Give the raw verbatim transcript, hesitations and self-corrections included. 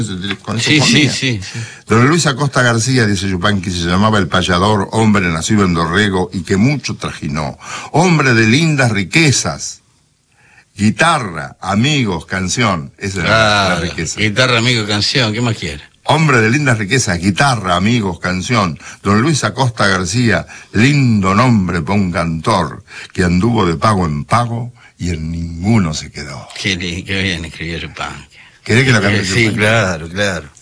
Con eso Sí, sí, comía. sí, sí. Don Luis Acosta García, dice Yupanqui, se llamaba el payador, hombre nacido en Dorrego y que mucho trajinó. Hombre de lindas riquezas. Guitarra, amigos, canción. Esa era la, la riqueza. Guitarra, amigo, canción, ¿qué más quiere? Hombre de lindas riquezas, guitarra, amigos, canción. Don Luis Acosta García, lindo nombre para un cantor, que anduvo de pago en pago y en ninguno se quedó. Qué, qué bien escribió Yupanqui. ¿Querés que lo cambie? Sí, claro, claro.